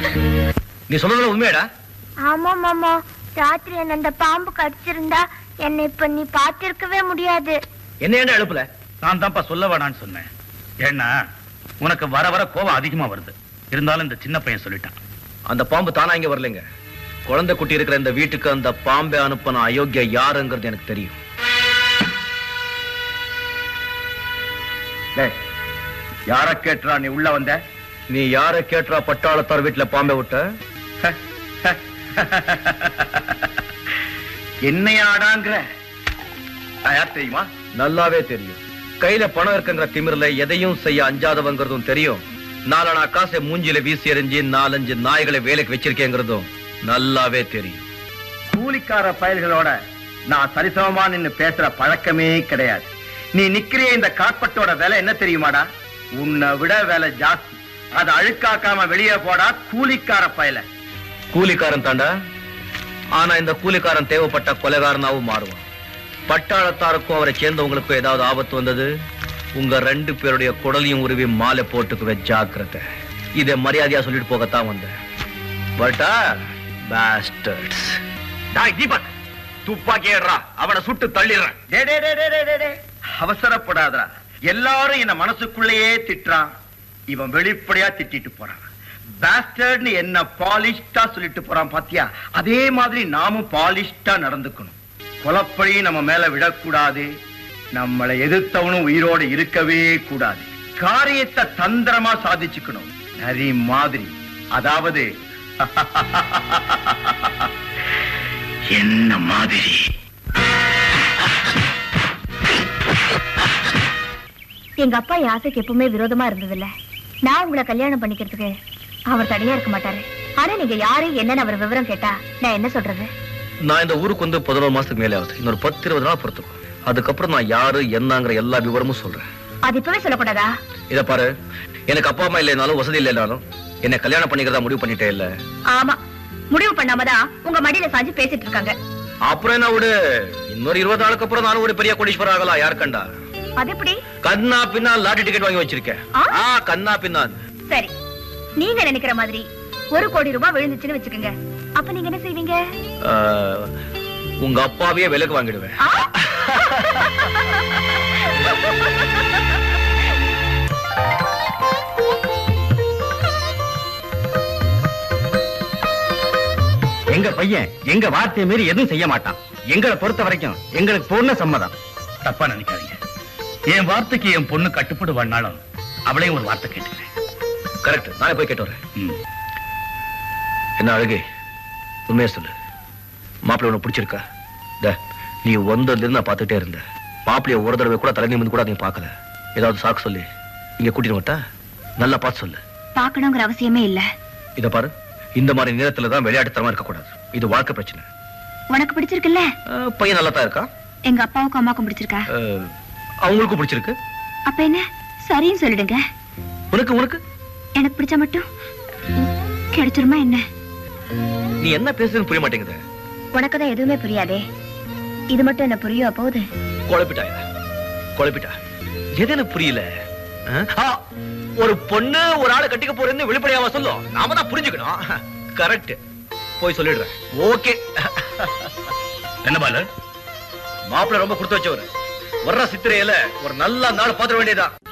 நீ சொல்றதுல உண்மையாடா? ஆமா மாமா, ராத்திரி என்ன அந்த பாம்பு கடிச்சிருந்தா என்னை இப்ப நீ பாத்திருக்கவே முடியாது. என்ன ஏன்டா எழுப்புல? நான் தான்ப்பா சொல்ல வேணான்னு சொன்னேன். ஏன்னா உனக்கு வர வர கோபம் அதிகமா வருது. இருந்தாலும் இந்த சின்ன பையன் சொல்லிட்டான். அந்த பாம்பு தானா இங்க வரலைங்க. குழந்தை குட்டி இருக்கிற இந்த வீட்டுக்கு அந்த பாம்பை அனுப்பின அயோக்கிய யாருங்கிறது எனக்கு தெரியும். யார கேட்டுறா நீ உள்ள வந்த? நீ யார கேட்டுறா பட்டாளத்தார் வீட்டுல பாம்பை விட்ட? என்னையாடாங்கிற யார் தெரியுமா? நல்லாவே தெரியும். கையில பணம் இருக்குங்கிற திமிர்ல எதையும் செய்ய அஞ்சாதவங்கிறதும் தெரியும். நாலனா காசை மூஞ்சில வீசி எறிஞ்சு 4-5 நாய்களை வேலைக்கு வச்சிருக்கேங்கிறதும் நல்லாவே தெரியும். கூலிக்கார பயல்களோட நான் சரிசமமா நின்னு பேசுற பழக்கமே கிடையாது. நீ நிக்கிறிய இந்த கார்பெட்டோட விலை என்ன தெரியுமாடா? உன்னை விட விலை ஜாஸ்தி. அதை அழுக்காக்காம வெளியே போடா கூலிக்கார பயல. கூலிக்காரன் தாண்டா. ஆனா இந்த கூலிக்காரன் தேவைப்பட்ட கொலைகாரனாவும் மாறுவான். பட்டாளத்தாருக்கும் அவரை சேர்ந்தவங்களுக்கும் ஏதாவது ஆபத்து வந்தது, உங்க 2 பேருடைய குடலையும் உருவி மாலை போட்டுக்குவே ஜாக்கிரதை. இதை மரியாதையா சொல்லிட்டு போகத்தான் வந்தேன். பட்டா பாஸ்டர்ட்ஸ். டாய் தீபக், துப்பாக்கி ஏடுறா, அவனை சுட்டு தள்ளிடுறேன். அவசரப்படாதடா. எல்லாரும் என்ன மனசுக்குள்ளேயே திட்டுறான். இவன் வெளிப்படையா திட்டிட்டு போறான். பாஸ்டர்ட்னு என்ன பாலிஷ்டா சொல்லிட்டு போறான் பாத்தியா? அதே மாதிரி நாமும் பாலிஷ்டா நடந்துக்கணும். கொலப்பழி நம்ம மேல விடக்கூடாது. நம்மளை எதிர்த்தவனும் உயிரோடு இருக்கவே கூடாது. காரியத்தை தந்திரமா சாதிச்சுக்கணும். நரி மாதிரி. அதாவது என்ன மாதிரி. எங்க அப்பா என் ஆசைக்கு எப்பவுமே விரோதமா இருந்ததில்ல. நான் உங்களை கல்யாணம் பண்ணிக்கிறதுக்கு அவர் தடையா இருக்க மாட்டாரு. ஆனா நீங்க யாரு என்னன்னு அவர் விவரம் கேட்டா நான் என்ன சொல்றது? நான் இந்த ஊருக்கு வந்து 11 மாசத்துக்கு மேலே ஆகுது. இன்னொரு 10-20 நாள் பொறுத்துக்கும். அதுக்கப்புறம் நான் யாரு என்னங்கிற எல்லா விவரமும் சொல்றேன். அது இப்பவே சொல்லக்கூடாதா? இத பாரு, எனக்கு அப்பா அம்மா இல்லைனாலும் வசதி இல்லைனாலும் என்ன கல்யாணம் பண்ணிக்கிறதா முடிவு பண்ணிட்டே இல்ல. ஆமா, முடிவு பண்ணாமதான் உங்க மடியில சாஞ்சு பேசிட்டு இருக்காங்க. அப்புறம் என்ன விடு, இன்னொரு 20 நாளுக்கு அப்புறம் நானும் ஒரு பெரிய கோடீஸ்வரர் ஆகலாம். யார் கண்டா? அது எப்படி? கண்ணா பின்னா லாட்டரி டிக்கெட் வாங்கி வச்சிருக்கேன். கண்ணா பின்னா. சரி, நீங்க நினைக்கிற மாதிரி 1 கோடி ரூபாய் விழுந்துச்சுன்னு வச்சுக்கோங்க. அப்ப நீங்க என்ன செய்வீங்க? உங்க அப்பாவையே விலைக்கு வாங்கிடுவேன். எங்க பையன் எங்க வார்த்தையை மீறி எதுவும் செய்ய மாட்டான். எங்களை பொறுத்த வரைக்கும் எங்களுக்கு பூர்ண சம்மதம். தப்பா நினைக்காதீங்க. என் வார்த்தைக்கு என் பொண்ணு கட்டுப்படுவானாலும் அவளையும் ஒரு வார்த்தை கேட்டுக்கிறேன். கரெக்ட், நானே போய் கேட்டு வரேன். என்ன அழகே, உண்மையா சொல்லு, மாப்பிள்ளை உனக்கு பிடிச்சிருக்கா? நீ வந்ததுல நான் பார்த்துட்டே இருந்த மாப்பிள்ளைய ஒரு தடவை கூட தலை நிமிந்து கூட நீ பார்க்கல. ஏதாவது சாக்கு சொல்லி இங்க கூட்டிட்டு வட்டா? நல்லா பார்த்து சொல்லு. பார்க்கணுங்கிற அவசியமே இல்ல. இத பாரு, இந்த மாதிரி நேரத்துல தான் விளையாட்டுத்தனமா இருக்க கூடாது. இது வாழ்க்கை பிரச்சனை. உனக்கு பிடிச்சிருக்குல்ல? பையன் நல்லா தான் இருக்கா. எங்க அப்பாவுக்கும் அம்மாக்கும் பிடிச்சிருக்கா? அவங்களுக்கும் பிடிச்சிருக்கு. அப்ப என்ன சரின்னு சொல்லிடுங்க. உனக்கு உனக்கு எனக்கு பிடிச்சா மட்டும் கிடைச்சிருமா என்ன? நீ என்ன பேசுறது புரிய மாட்டேங்குது. உனக்குதான் எதுவுமே புரியாதே. இது மட்டும் என்ன புரியும்? போகுது. குழப்பிட்டாயா? குழப்பிட்டா. எது எனக்கு புரியல. ஒரு பொண்ணு ஒரு ஆளை கட்டிக்க போறேன்னு வெளிப்படையாவா சொல்லும். நாம தான் புரிஞ்சுக்கணும். கரெக்ட், போய் சொல்லிடுறேன். ஓகே. என்ன பாலு, மாப்பிள்ளை ரொம்ப கொடுத்து வச்சவர். வர்ற சித்திரையில ஒரு நல்ல நாள் பாத்திர வேண்டியதா.